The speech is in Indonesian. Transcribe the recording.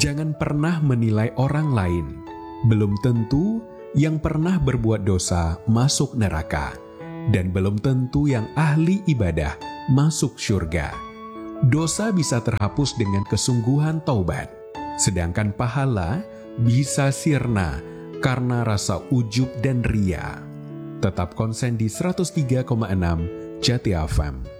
Jangan pernah menilai orang lain. Belum tentu yang pernah berbuat dosa masuk neraka, dan belum tentu yang ahli ibadah masuk surga. Dosa bisa terhapus dengan kesungguhan taubat, sedangkan pahala bisa sirna karena rasa ujub dan ria. Tetap konsen di 103,6 Jati FM.